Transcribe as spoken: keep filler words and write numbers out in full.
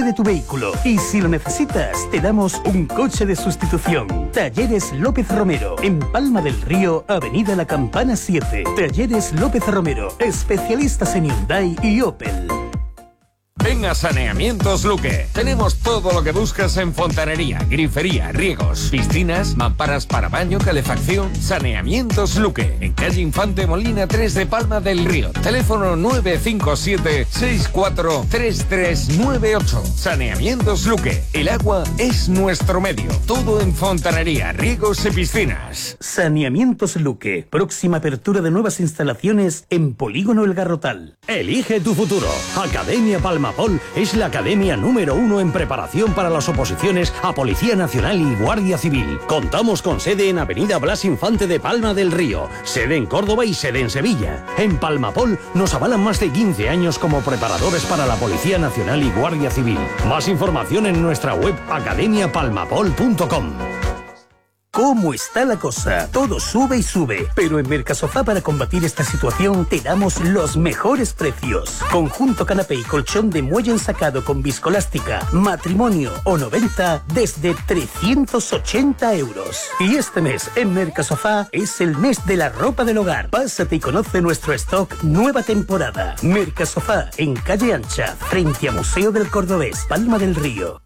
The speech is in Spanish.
de tu vehículo. Y si lo necesitas, te damos un coche de sustitución. Talleres López Romero, en Palma del Río, Avenida La Campana siete. Talleres López Romero, especialistas en Hyundai y Opel. Ven a Saneamientos Luque. Tenemos todo lo que buscas en fontanería, grifería, riegos, piscinas, mamparas para baño, calefacción. Saneamientos Luque, en calle Infante Molina tres de Palma del Río. Teléfono nueve cinco siete, seis cuatro tres tres nueve ocho. Saneamientos Luque. El agua es nuestro medio. Todo en fontanería, riegos y piscinas. Saneamientos Luque. Próxima apertura de nuevas instalaciones en Polígono El Garrotal. Elige tu futuro. Academia Palmapol es la academia número uno en preparación para las oposiciones a Policía Nacional y Guardia Civil. Contamos con sede en Avenida Blas Infante de Palma del Río, sede en Córdoba y sede en Sevilla. En Palmapol nos avalan más de quince años como preparadores para la Policía Nacional y Guardia Civil. Más información en nuestra web academia palmapol punto com. ¿Cómo está la cosa? Todo sube y sube, pero en Mercasofá, para combatir esta situación, te damos los mejores precios. Conjunto canapé y colchón de muelle ensacado con viscolástica, matrimonio o noventa desde trescientos ochenta euros. Y este mes en Mercasofá es el mes de la ropa del hogar. Pásate y conoce nuestro stock nueva temporada. Mercasofá, en calle Ancha, frente a Museo del Cordobés, Palma del Río.